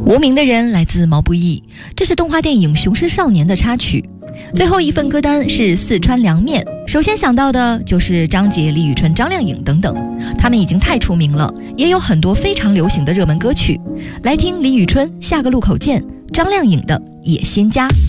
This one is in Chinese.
无名的人来自毛不易，这是动画电影《雄狮少年》的插曲。最后一份歌单是四川凉面，首先想到的就是张杰、李宇春、张靓颖等等，他们已经太出名了，也有很多非常流行的热门歌曲。来听李宇春《下个路口见》，张靓颖的《野心家》。